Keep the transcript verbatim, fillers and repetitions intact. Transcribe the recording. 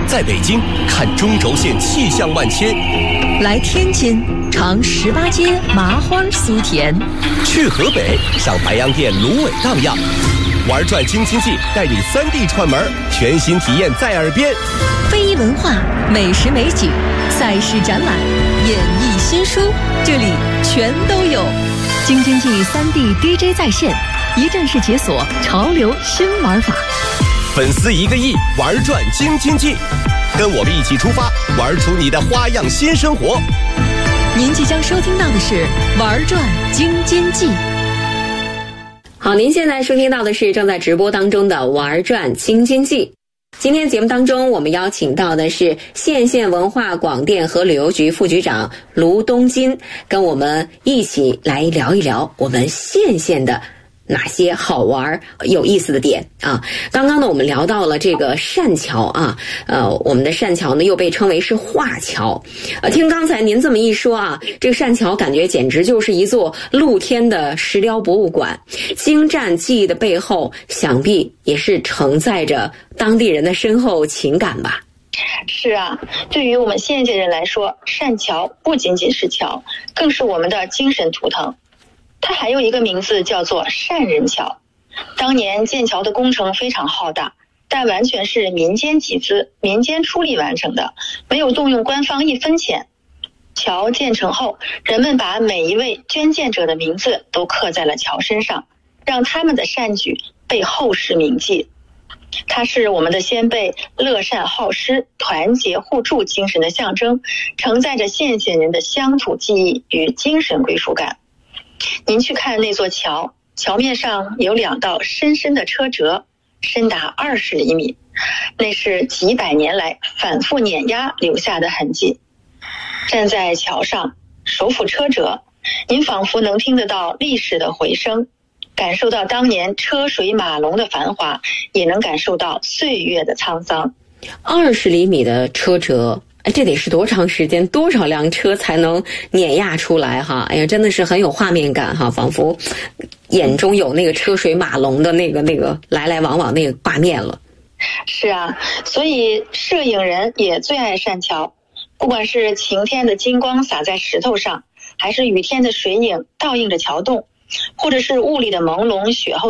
在北京看中轴线气象万千， 来天津尝十八街麻花酥甜， 去河北上白洋淀芦苇荡漾，玩转京津冀带你三地串门，全新体验在耳边。 非遗文化、美食美景、赛事展览、演艺新书，这里全都有。京津冀三 D D J 在线，一站式解锁潮流新玩法。 粉丝一个亿，玩转京津冀，跟我们一起出发，玩出你的花样新生活。 您即将收听到的是玩转京津冀。 好，您现在收听到的是正在直播当中的玩转京津冀。今天节目当中，我们邀请到的是县县文化广电和旅游局副局长卢东金，跟我们一起来聊一聊我们县县的哪些好玩有意思的点啊。刚刚呢我们聊到了这个善桥啊，呃我们的善桥呢又被称为是画桥。呃听刚才您这么一说啊，这个善桥感觉简直就是一座露天的石雕博物馆，精湛技艺的背后想必也是承载着当地人的深厚情感吧。 是啊，对于我们县界人来说，善桥不仅仅是桥，更是我们的精神图腾。它还有一个名字叫做善人桥。当年建桥的工程非常浩大，但完全是民间集资、民间出力完成的，没有动用官方一分钱。桥建成后，人们把每一位捐建者的名字都刻在了桥身上，让他们的善举被后世铭记。它是我们的先辈乐善好施、团结互助精神的象征，承载着县县人的乡土记忆与精神归属感。您去看那座桥，桥面上有两道深深的车辙，深达二十厘米，那是几百年来反复碾压留下的痕迹。站在桥上，手抚车辙，您仿佛能听得到历史的回声，感受到当年车水马龙的繁华，也能感受到岁月的沧桑。 二十厘米的车辙，哎，这得是多长时间，多少辆车才能碾压出来哈？哎呀，真的是很有画面感哈，仿佛眼中有那个车水马龙的那个那个来来往往那个画面了。 是啊，所以摄影人也最爱善桥，不管是晴天的金光洒在石头上，还是雨天的水影倒映着桥洞，或者是雾里的朦胧雪后